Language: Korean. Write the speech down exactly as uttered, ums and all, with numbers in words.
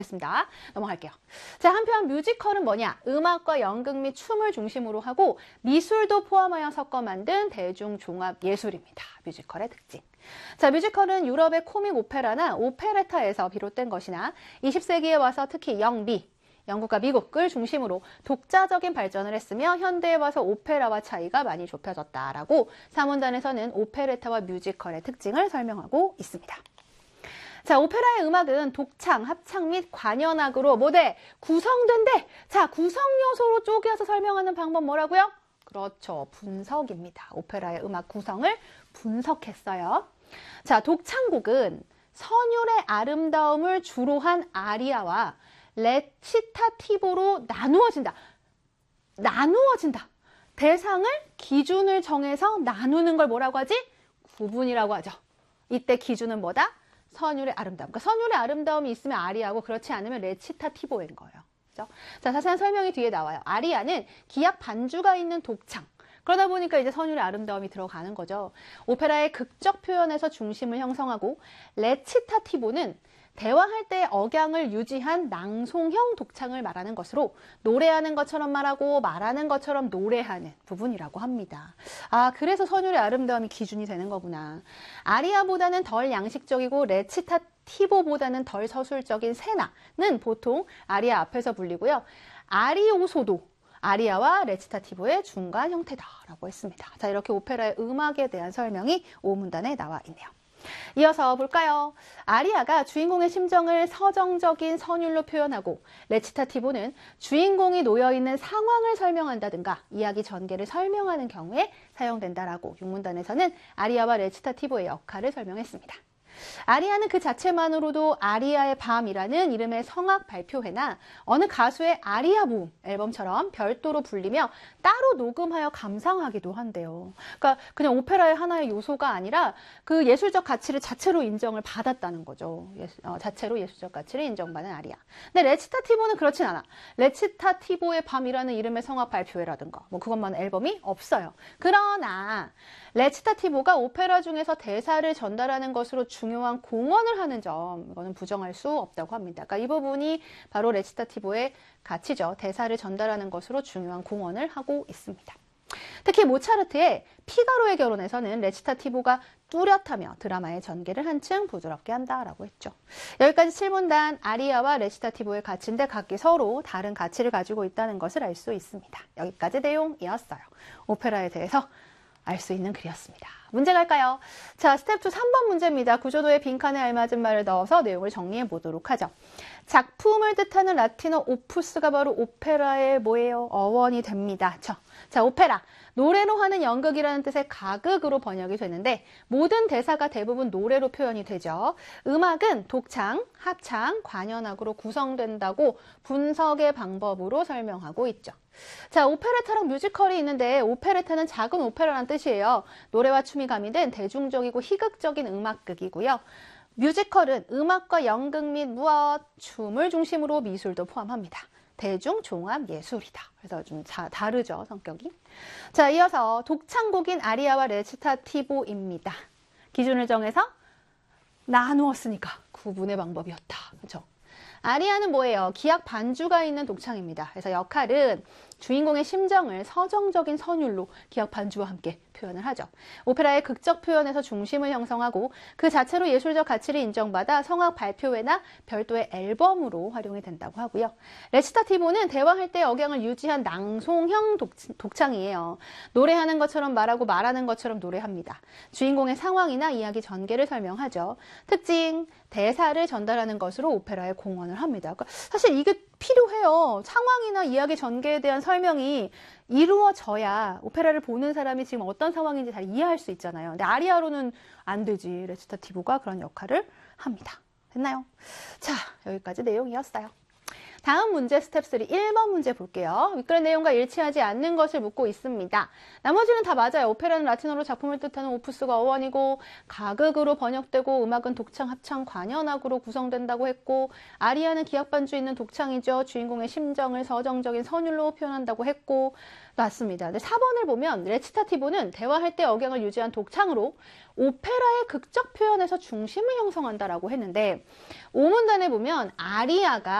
습니다. 넘어갈게요. 자, 한편 뮤지컬은 뭐냐? 음악과 연극 및 춤을 중심으로 하고 미술도 포함하여 섞어 만든 대중 종합 예술입니다. 뮤지컬의 특징. 자, 뮤지컬은 유럽의 코믹 오페라나 오페레타에서 비롯된 것이나 이십 세기에 와서 특히 영미, 영국과 미국을 중심으로 독자적인 발전을 했으며 현대에 와서 오페라와 차이가 많이 좁혀졌다라고 사문단에서는 오페레타와 뮤지컬의 특징을 설명하고 있습니다. 자, 오페라의 음악은 독창, 합창 및 관현악으로 뭐대? 구성된대. 자, 구성 요소로 쪼개서 설명하는 방법 뭐라고요? 그렇죠. 분석입니다. 오페라의 음악 구성을 분석했어요. 자, 독창곡은 선율의 아름다움을 주로 한 아리아와 레치타티보로 나누어진다. 나누어진다. 대상을 기준을 정해서 나누는 걸 뭐라고 하지? 구분이라고 하죠. 이때 기준은 뭐다? 선율의 아름다움. 그러니까 선율의 아름다움이 있으면 아리아고 그렇지 않으면 레치타티보인 거예요. 그죠? 자, 자세한 설명이 뒤에 나와요. 아리아는 기악 반주가 있는 독창. 그러다 보니까 이제 선율의 아름다움이 들어가는 거죠. 오페라의 극적 표현에서 중심을 형성하고 레치타티보는 대화할 때의 억양을 유지한 낭송형 독창을 말하는 것으로 노래하는 것처럼 말하고 말하는 것처럼 노래하는 부분이라고 합니다. 아, 그래서 선율의 아름다움이 기준이 되는 거구나. 아리아보다는 덜 양식적이고 레치타티보보다는 덜 서술적인 세나는 보통 아리아 앞에서 불리고요. 아리오소도 아리아와 레치타티보의 중간 형태다라고 했습니다. 자, 이렇게 오페라의 음악에 대한 설명이 오문단에 나와 있네요. 이어서 볼까요? 아리아가 주인공의 심정을 서정적인 선율로 표현하고 레치타티보는 주인공이 놓여있는 상황을 설명한다든가 이야기 전개를 설명하는 경우에 사용된다라고 육문단에서는 아리아와 레치타티보의 역할을 설명했습니다. 아리아는 그 자체만으로도 아리아의 밤이라는 이름의 성악 발표회나 어느 가수의 아리아 모음 앨범처럼 별도로 불리며 따로 녹음하여 감상하기도 한대요. 그러니까 그냥 오페라의 하나의 요소가 아니라 그 예술적 가치를 자체로 인정을 받았다는 거죠. 예수, 어, 자체로 예술적 가치를 인정받는 아리아. 근데 레치타티보는 그렇진 않아. 레치타티보의 밤이라는 이름의 성악 발표회라든가 뭐 그것만 앨범이 없어요. 그러나 레치타티보가 오페라 중에서 대사를 전달하는 것으로 중요한 공헌을 하는 점, 이거는 부정할 수 없다고 합니다. 그러니까 이 부분이 바로 레치타티보의 가치죠. 대사를 전달하는 것으로 중요한 공헌을 하고 있습니다. 특히 모차르트의 피가로의 결혼에서는 레치타티보가 뚜렷하며 드라마의 전개를 한층 부드럽게 한다라고 했죠. 여기까지 칠 문단 아리아와 레치타티보의 가치인데 각기 서로 다른 가치를 가지고 있다는 것을 알 수 있습니다. 여기까지 내용이었어요. 오페라에 대해서 알 수 있는 글이었습니다. 문제 갈까요? 자, 스텝 이 삼 번 문제입니다. 구조도에 빈칸에 알맞은 말을 넣어서 내용을 정리해 보도록 하죠. 작품을 뜻하는 라틴어 오푸스가 바로 오페라의 뭐예요? 어원이 됩니다. 저. 자, 오페라. 노래로 하는 연극이라는 뜻의 가극으로 번역이 되는데 모든 대사가 대부분 노래로 표현이 되죠. 음악은 독창, 합창, 관현악으로 구성된다고 분석의 방법으로 설명하고 있죠. 자, 오페레타랑 뮤지컬이 있는데 오페레타는 작은 오페라란 뜻이에요. 노래와 춤이 가미된 대중적이고 희극적인 음악극이고요. 뮤지컬은 음악과 연극 및 무엇, 춤을 중심으로 미술도 포함합니다. 대중 종합 예술이다. 그래서 좀 자, 다르죠, 성격이. 자, 이어서 독창곡인 아리아와 레치타티보입니다. 기준을 정해서 나누었으니까 구분의 방법이었다. 그렇죠? 아리아는 뭐예요? 기악 반주가 있는 독창입니다. 그래서 역할은 주인공의 심정을 서정적인 선율로 기악 반주와 함께 표현을 하죠. 오페라의 극적 표현에서 중심을 형성하고 그 자체로 예술적 가치를 인정받아 성악 발표회나 별도의 앨범으로 활용이 된다고 하고요. 레치타티보는 대화할 때 억양을 유지한 낭송형 독, 독창이에요. 노래하는 것처럼 말하고 말하는 것처럼 노래합니다. 주인공의 상황이나 이야기 전개를 설명하죠. 특징, 대사를 전달하는 것으로 오페라의 공헌을 합니다. 그러니까 사실 이게 필요해요. 상황이나 이야기 전개에 대한 설명이 이루어져야 오페라를 보는 사람이 지금 어떤 상황인지 잘 이해할 수 있잖아요. 근데 아리아로는 안 되지. 레치타티보가 그런 역할을 합니다. 됐나요? 자, 여기까지 내용이었어요. 다음 문제 스텝 삼, 일 번 문제 볼게요. 윗글의 내용과 일치하지 않는 것을 묻고 있습니다. 나머지는 다 맞아요. 오페라는 라틴어로 작품을 뜻하는 오푸스가 어원이고, 가극으로 번역되고, 음악은 독창, 합창, 관현악으로 구성된다고 했고, 아리아는 기악반주 있는 독창이죠. 주인공의 심정을 서정적인 선율로 표현한다고 했고, 맞습니다. 근데 사 번을 보면 레치타티보는 대화할 때 억양을 유지한 독창으로 오페라의 극적 표현에서 중심을 형성한다라고 했는데, 오문단에 보면 아리아가